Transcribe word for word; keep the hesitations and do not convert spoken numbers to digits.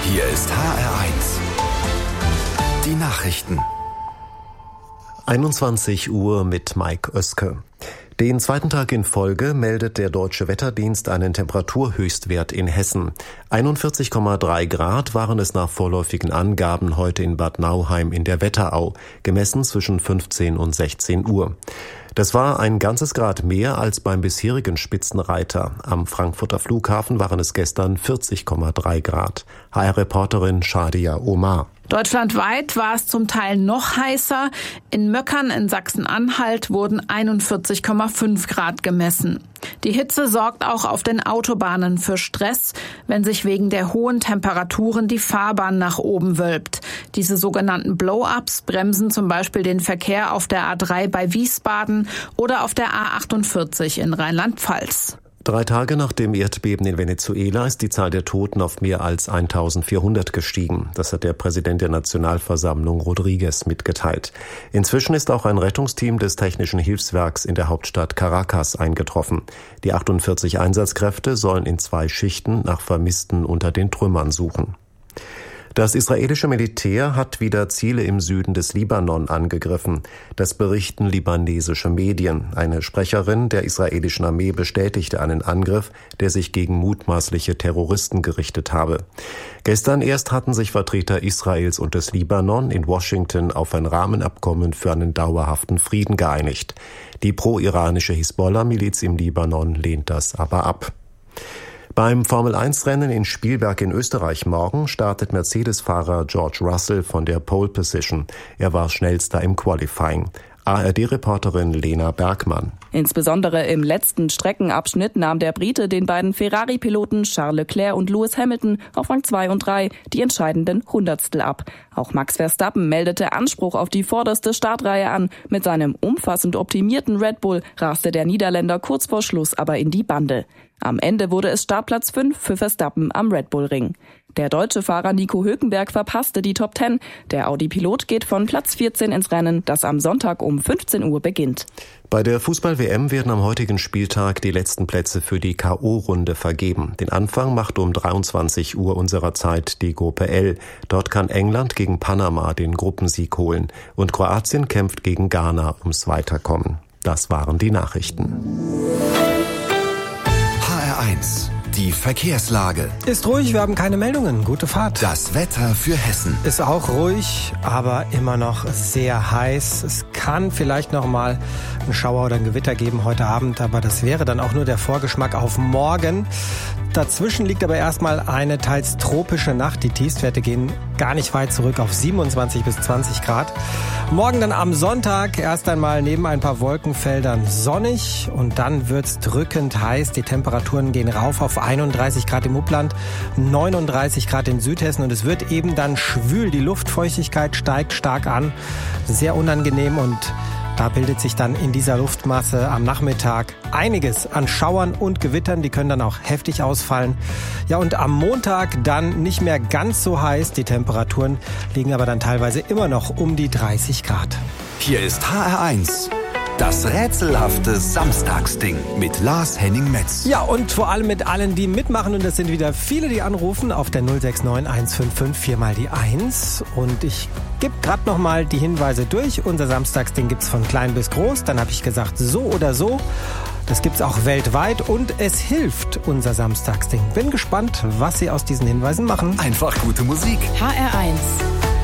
Hier ist H R eins. Die Nachrichten. einundzwanzig Uhr mit Mike Oeske. Den zweiten Tag in Folge meldet der Deutsche Wetterdienst einen Temperaturhöchstwert in Hessen. einundvierzig Komma drei Grad waren es nach vorläufigen Angaben heute in Bad Nauheim in der Wetterau, gemessen zwischen fünfzehn und sechzehn Uhr. Das war ein ganzes Grad mehr als beim bisherigen Spitzenreiter. Am Frankfurter Flughafen waren es gestern vierzig Komma drei Grad. H R-Reporterin Shadia Omar. Deutschlandweit war es zum Teil noch heißer. In Möckern in Sachsen-Anhalt wurden einundvierzig Komma fünf Grad gemessen. Die Hitze sorgt auch auf den Autobahnen für Stress, wenn sich wegen der hohen Temperaturen die Fahrbahn nach oben wölbt. Diese sogenannten Blow-ups bremsen zum Beispiel den Verkehr auf der A drei bei Wiesbaden oder auf der A achtundvierzig in Rheinland-Pfalz. Drei Tage nach dem Erdbeben in Venezuela ist die Zahl der Toten auf mehr als eintausendvierhundert gestiegen. Das hat der Präsident der Nationalversammlung Rodriguez mitgeteilt. Inzwischen ist auch ein Rettungsteam des Technischen Hilfswerks in der Hauptstadt Caracas eingetroffen. Die achtundvierzig Einsatzkräfte sollen in zwei Schichten nach Vermissten unter den Trümmern suchen. Das israelische Militär hat wieder Ziele im Süden des Libanon angegriffen. Das berichten libanesische Medien. Eine Sprecherin der israelischen Armee bestätigte einen Angriff, der sich gegen mutmaßliche Terroristen gerichtet habe. Gestern erst hatten sich Vertreter Israels und des Libanon in Washington auf ein Rahmenabkommen für einen dauerhaften Frieden geeinigt. Die pro-iranische Hisbollah-Miliz im Libanon lehnt das aber ab. Beim Formel eins Rennen in Spielberg in Österreich morgen startet Mercedes-Fahrer George Russell von der Pole Position. Er war schnellster im Qualifying. A R D-Reporterin Lena Bergmann. Insbesondere im letzten Streckenabschnitt nahm der Brite den beiden Ferrari-Piloten Charles Leclerc und Lewis Hamilton auf Rang zwei und drei die entscheidenden Hundertstel ab. Auch Max Verstappen meldete Anspruch auf die vorderste Startreihe an. Mit seinem umfassend optimierten Red Bull raste der Niederländer kurz vor Schluss aber in die Bande. Am Ende wurde es Startplatz fünf für Verstappen am Red Bull Ring. Der deutsche Fahrer Nico Hülkenberg verpasste die Top zehn. Der Audi-Pilot geht von Platz vierzehn ins Rennen, das am Sonntag um fünfzehn Uhr beginnt. Bei der Fußball-W M werden am heutigen Spieltag die letzten Plätze für die K O-Runde vergeben. Den Anfang macht um dreiundzwanzig Uhr unserer Zeit die Gruppe L. Dort kann England gegen Panama den Gruppensieg holen und Kroatien kämpft gegen Ghana ums Weiterkommen. Das waren die Nachrichten. H R eins. Die Verkehrslage. Ist ruhig, wir haben keine Meldungen. Gute Fahrt. Das Wetter für Hessen. Ist auch ruhig, aber immer noch sehr heiß. Es kann vielleicht noch mal einen Schauer oder ein Gewitter geben heute Abend, aber das wäre dann auch nur der Vorgeschmack auf morgen. Dazwischen liegt aber erstmal eine teils tropische Nacht. Die Tiefstwerte gehen gar nicht weit zurück auf siebenundzwanzig bis zwanzig Grad. Morgen dann am Sonntag erst einmal neben ein paar Wolkenfeldern sonnig und dann wird's drückend heiß. Die Temperaturen gehen rauf auf einunddreißig Grad im Upland, neununddreißig Grad in Südhessen und es wird eben dann schwül. Die Luftfeuchtigkeit steigt stark an, sehr unangenehm und da bildet sich dann in dieser Luftmasse am Nachmittag einiges an Schauern und Gewittern. Die können dann auch heftig ausfallen. Ja, und am Montag dann nicht mehr ganz so heiß. Die Temperaturen liegen aber dann teilweise immer noch um die dreißig Grad. Hier ist H R eins. Das rätselhafte Samstagsding mit Lars Henning Metz. Ja, und vor allem mit allen, die mitmachen. Und das sind wieder viele, die anrufen auf der null sechs neun eins fünf fünf vier mal die eins. Und ich gebe gerade noch mal die Hinweise durch. Unser Samstagsding gibt's von klein bis groß. Dann habe ich gesagt, so oder so. Das gibt's auch weltweit und es hilft, unser Samstagsding. Bin gespannt, was Sie aus diesen Hinweisen machen. Einfach gute Musik. H R eins.